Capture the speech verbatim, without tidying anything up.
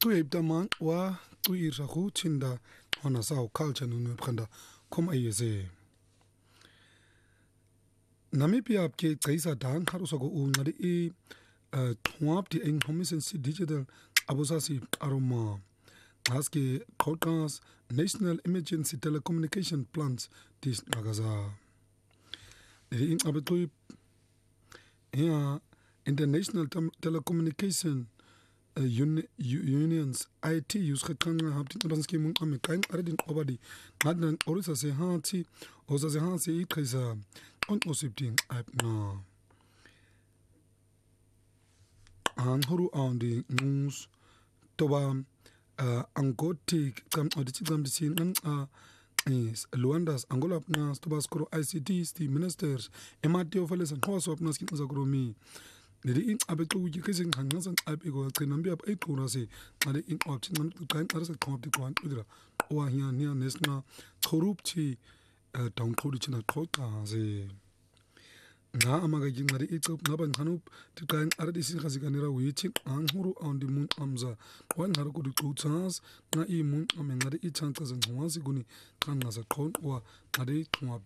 Tuibdaman wa tuirahu tinda ona sao culture nunu prenda kom ayeze. Namibia apke kaisa dan harusago ungari e twap di eng homisensi digital abosasi aroma. Aske podcast National Emergency Telecommunication Plans dis nagaza. Di ing abetui ya International Telecommunication Uh, uni, unions I T use gekanga habti abanski mun ame kain aredin obadi nadnan orisa se hanti osa se hansi ikrisa on osipting app na an huru andi news toba uh, angoti kam oditi kam disi nan a is Luanda's Angola na toba skoro I C Ts the ministers emati ofales and house of naskin azakromi Nidi in abetu kissing hangas and abigo Tinambia Ekurasi, Nadi in option kind as a compty one udra, or here near Nesna, Torupti, down Kodichin at Kota. Na amagajin Nadi eats up Naban Hanup to kind Aradis Hasiganera waiting Anhuru on the moon Amza, one Haraku to Tans, Na e moon, I mean Nadi eat chances and Hawasiguni, Kan as a count or Nadi